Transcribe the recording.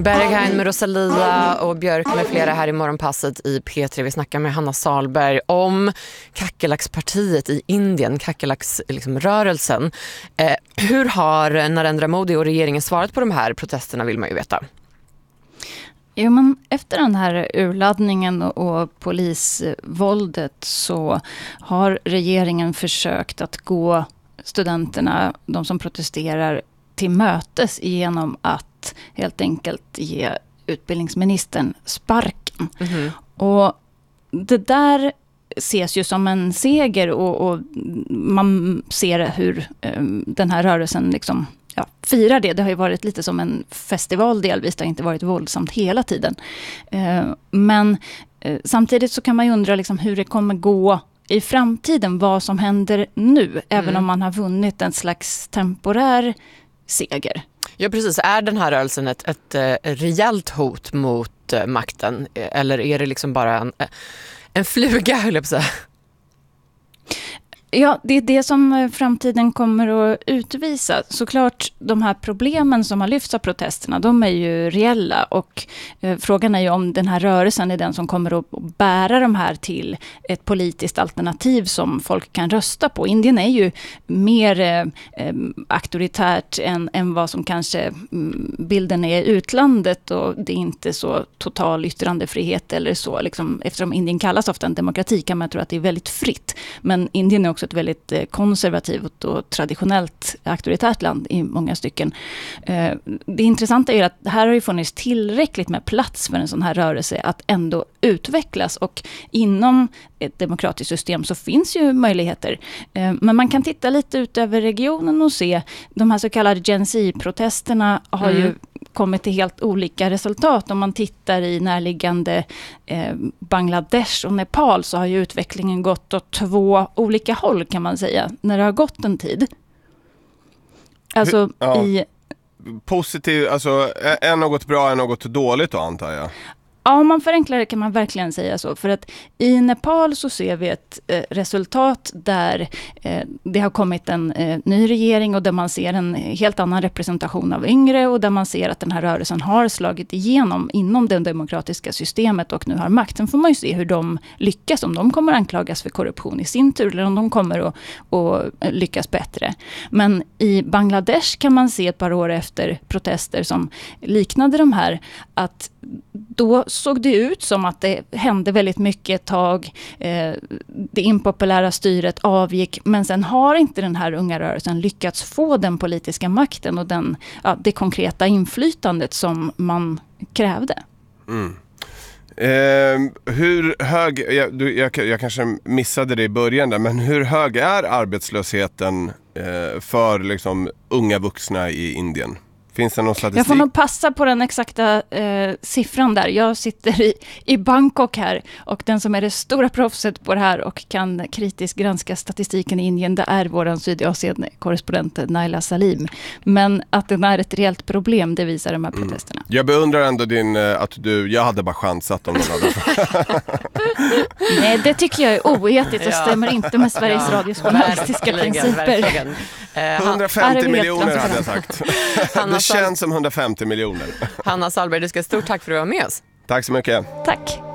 Berghain med Rosalia och Björk med flera här i Morgonpasset i P3. Vi snackar med Hanna Salberg om Kakelaks-partiet i Indien, Kakelaks-rörelsen. Hur har Narendra Modi och regeringen svarat på de här protesterna, vill man ju veta. Jo, men efter den här urladdningen och polisvåldet så har regeringen försökt att gå studenterna, de som protesterar, till mötes genom att helt enkelt ge utbildningsministern sparken. Mm-hmm. Och det där ses ju som en seger och man ser hur den här rörelsen liksom firar det. Det har ju varit lite som en festival delvis, det har inte varit våldsamt hela tiden. Men samtidigt så kan man ju undra liksom hur det kommer gå i framtiden, vad som händer nu, även om man har vunnit en slags temporär seger. Ja, precis. Är den här rörelsen ett rejält hot mot makten? Eller är det liksom bara en fluga, höll jag på att säga? Ja, det är det som framtiden kommer att utvisa. Såklart, de här problemen som har lyfts av protesterna, de är ju reella. Och frågan är ju om den här rörelsen är den som kommer att bära de här till ett politiskt alternativ som folk kan rösta på. Indien är ju mer auktoritärt än vad som kanske bilden är i utlandet. Och det är inte så total yttrandefrihet eller så. Liksom, eftersom Indien kallas ofta en demokrati kan man tro att det är väldigt fritt. Men Indien är också ett väldigt konservativt och traditionellt auktoritärt land i många stycken. Det intressanta är att här har ju funnits tillräckligt med plats för en sån här rörelse att ändå utvecklas, och inom ett demokratiskt system så finns ju möjligheter. Men man kan titta lite ut över regionen och se de här så kallade Gen Z-protesterna har ju kommit till helt olika resultat. Om man tittar i närliggande Bangladesh och Nepal så har ju utvecklingen gått åt två olika håll, kan man säga, när det har gått en tid. Alltså positiv, alltså är något bra, är något dåligt då, antar jag? Ja, om man förenklar det kan man verkligen säga så. För att i Nepal så ser vi ett resultat där det har kommit en ny regering och där man ser en helt annan representation av yngre och där man ser att den här rörelsen har slagit igenom inom det demokratiska systemet och nu har makt. Sen får man ju se hur de lyckas, om de kommer anklagas för korruption i sin tur eller om de kommer att lyckas bättre. Men i Bangladesh kan man se ett par år efter protester som liknade de här att då såg det ut som att det hände väldigt mycket ett tag. Det impopulära styret avgick, men sen har inte den här unga rörelsen lyckats få den politiska makten och det konkreta inflytandet som man krävde. Mm. Hur hög, jag kanske missade det i början där, men hur hög är arbetslösheten för liksom unga vuxna i Indien? Finns det någon statistik? Jag får nog passa på den exakta siffran där. Jag sitter i Bangkok här och den som är det stora proffset på det här och kan kritiskt granska statistiken i Indien, det är våran Sydasien-korrespondent Naila Salim. Men att den är ett reellt problem, det visar de här protesterna. Jag beundrar ändå jag hade bara chansat om någon hade. Nej, det tycker jag är oetiskt och stämmer inte med Sveriges Radios journalistiska principer. 150 miljoner hade jag sagt. Det känns som 150 miljoner. Hanna Salberg, du ska stort tack för att du var med oss. Tack så mycket. Tack.